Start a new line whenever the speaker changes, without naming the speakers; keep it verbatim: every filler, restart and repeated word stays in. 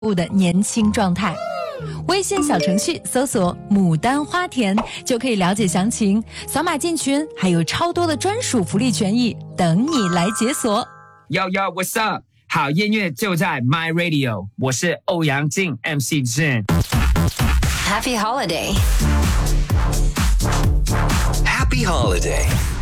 物的年轻状态。微信小程序搜索牡丹花田就可以了解详情，扫码进群还有超多的专属福利权益等你来解锁。
Yo yo what's up， 好音乐就在 My Radio， 我是欧阳靖 M C Jin。
Happy holiday
Happy holiday